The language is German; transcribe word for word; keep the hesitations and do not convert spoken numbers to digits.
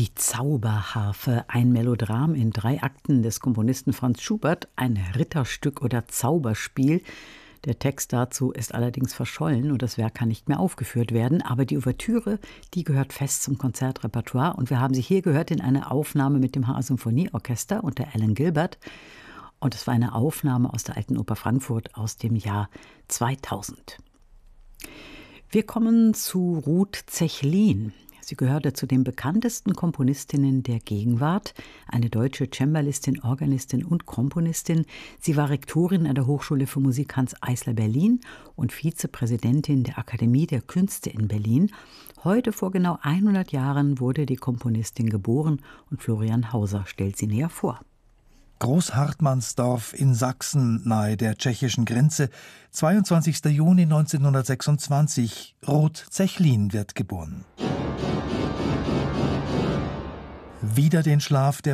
Die Zauberharfe, ein Melodram in drei Akten des Komponisten Franz Schubert, ein Ritterstück oder Zauberspiel. Der Text dazu ist allerdings verschollen und das Werk kann nicht mehr aufgeführt werden. Aber die Ouvertüre, die gehört fest zum Konzertrepertoire. Und wir haben sie hier gehört in einer Aufnahme mit dem H A Symphonieorchester unter Alan Gilbert. Und es war eine Aufnahme aus der Alten Oper Frankfurt aus dem Jahr zweitausend. Wir kommen zu Ruth Zechlin. Sie gehörte zu den bekanntesten Komponistinnen der Gegenwart, eine deutsche Cembalistin, Organistin und Komponistin. Sie war Rektorin an der Hochschule für Musik Hanns Eisler Berlin und Vizepräsidentin der Akademie der Künste in Berlin. Heute vor genau hundert Jahren wurde die Komponistin geboren und Florian Hauser stellt sie näher vor. Großhartmannsdorf in Sachsen, nahe der tschechischen Grenze. zweiundzwanzigster Juni neunzehnhundertsechsundzwanzig. Ruth Zechlin wird geboren. Wieder den Schlaf der